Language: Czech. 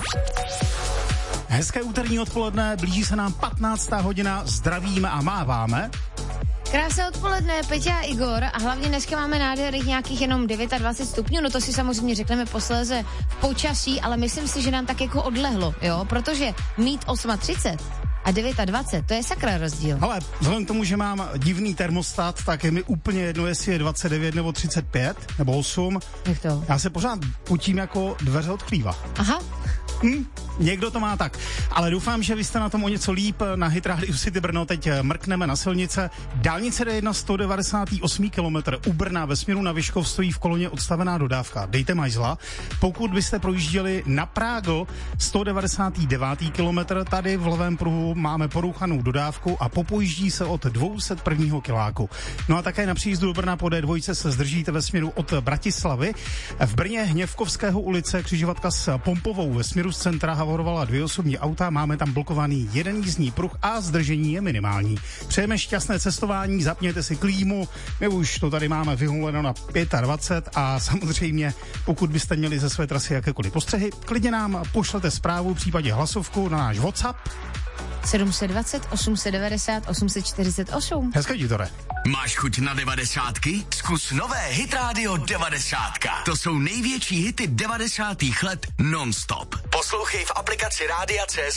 Hezké úterní odpoledne, blíží se nám 15. hodina, zdravíme a máváme. Krásné odpoledne, Peťa a Igor, a hlavně dneska máme nádherných nějakých jenom 29 stupňů, no to si samozřejmě řekneme posléze v počasí, ale myslím si, že nám tak jako odlehlo, jo, protože mít 38 a 29, to je sakra rozdíl. Ale vzhledem k tomu, že mám divný termostat, tak je mi úplně jedno, jestli je 29 nebo 35 nebo 8. Jak to? Já se pořád potím jako dveře od chlíva. Aha. Někdo to má tak. Ale doufám, že vy jste na tom o něco líp. Na Hit Radio City Brno teď mrkneme na silnice. Dálnice D1 198 km u Brna ve směru na Vyškov stojí v koloně odstavená dodávka. Dejte majzla. Pokud byste projížděli na Prágl 199 km, tady v levém pruhu máme porouchanou dodávku a popojíždí se od 201. kiláku. No a také na příjezdu do Brna po D2 se zdržíte ve směru od Bratislavy. V Brně Hněvkovského ulice křižovatka s Pompovou ve směru z centra havorovala 2 osobní auta, máme tam blokovaný jeden jízdní pruh a zdržení je minimální. Přejeme šťastné cestování, zapněte si klímu, my už to tady máme vyhuleno na 25 a samozřejmě, pokud byste měli ze své trasy jakékoliv postřehy, klidně nám pošlete zprávu, v případě hlasovku na náš WhatsApp 720 890 848. Hezké dítore. Máš chuť na 90ky? Zkus nové Hit Radio 90. To jsou největší hity 90. let non-stop. Poslouchej v aplikaci Rádia.cz